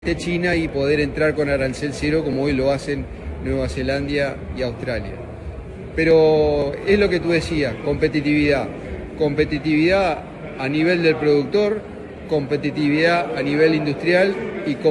de China y poder entrar con arancel cero como hoy lo hacen Nueva Zelanda y Australia. Pero es lo que tú decías, competitividad. Competitividad a nivel del productor, competitividad a nivel industrial y